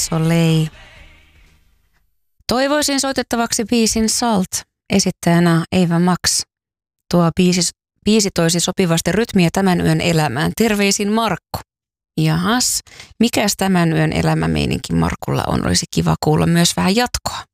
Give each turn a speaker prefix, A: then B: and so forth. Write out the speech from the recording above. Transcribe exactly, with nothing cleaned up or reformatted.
A: Soleil. Toivoisin soitettavaksi biisin Salt, esittäjänä Ava Max. Tuo biisi, biisi toisi sopivasti rytmiä tämän yön elämään. Terveisin Markku. Jahas, mikäs tämän yön elämämeininki Markulla on? Olisi kiva kuulla myös vähän jatkoa.